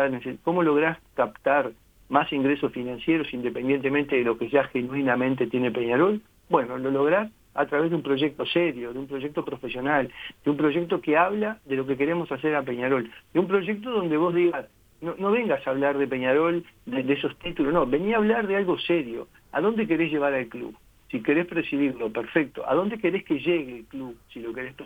cómo lográs captar más ingresos financieros independientemente de lo que ya genuinamente tiene Peñarol. Bueno, lo lográs a través de un proyecto serio, de un proyecto profesional, de un proyecto que habla de lo que queremos hacer a Peñarol, de un proyecto donde vos digas, no vengas a hablar de Peñarol, de esos títulos, no, vení a hablar de algo serio. ¿A dónde querés llevar al club? Si querés presidirlo, perfecto. ¿A dónde querés que llegue el club? Si lo querés